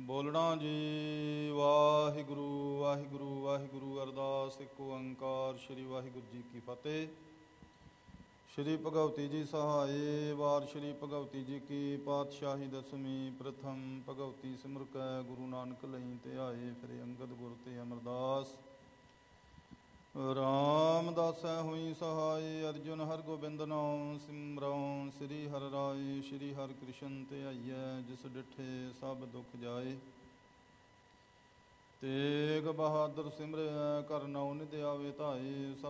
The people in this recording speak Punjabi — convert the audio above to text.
ਬੋਲਣਾ ਜੀ। ਵਾਹਿਗੁਰੂ ਵਾਹਿਗੁਰੂ ਵਾਹਿਗੁਰੂ। ਅਰਦਾਸ ਇੱਕ ਓੰਕਾਰ ਸ੍ਰੀ ਵਾਹਿਗੁਰੂ ਜੀ ਕੀ ਫਤਿਹ। ਸ਼੍ਰੀ ਭਗਵਤੀ ਜੀ ਸਹਾਏ। ਵਾਰ ਸ਼੍ਰੀ ਭਗਵਤੀ ਜੀ ਕੀ ਪਾਤਸ਼ਾਹੀ ਦਸਵੀਂ। ਪ੍ਰਥਮ ਭਗਵਤੀ ਸਿਮਰ ਕੈ ਗੁਰੂ ਨਾਨਕ ਲਈ ਧਿਆਏ। ਫਿਰ ਅੰਗਦ ਗੁਰ ਤੇ ਅਮਰਦਾਸ। ਰਾਮਦਾਸੈ ਹੋਈ ਸਹਾਈ। ਅਰਜੁਨ ਹਰਿ ਗੋਬਿੰਦ ਨਾਮ ਸਿਮਰਉ। ਸ੍ਰੀ ਹਰਿ ਰਾਏ ਸ੍ਰੀ ਹਰਿ ਕ੍ਰਿਸ਼ਨ ਧਿਆਈਐ। ਜਿਸ ਡਿਠੇ ਸਭ ਦੁਖ ਜਾਏ। ਤੇਗ ਬਹਾਦਰ ਸਿਮਰਿਐ। ਘਰ ਨਉ ਨਿਧਿ ਆਵੇ ਧਾਏ।